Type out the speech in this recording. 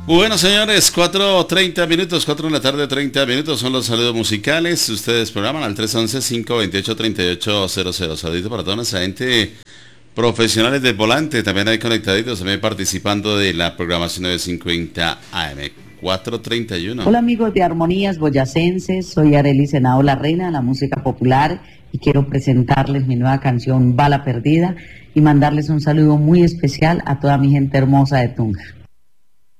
Bueno, señores, 4:30, 4 de la tarde, 30 minutos, son los saludos musicales. Ustedes programan al 311-528-3800. Saludito para toda nuestra gente, profesionales del volante, también hay conectaditos, también participando de la programación 950 AM. 4:31. Hola amigos de Armonías Boyacenses, soy Arely Senao, la reina de la música popular, y quiero presentarles mi nueva canción Bala Perdida y mandarles un saludo muy especial a toda mi gente hermosa de Tunja.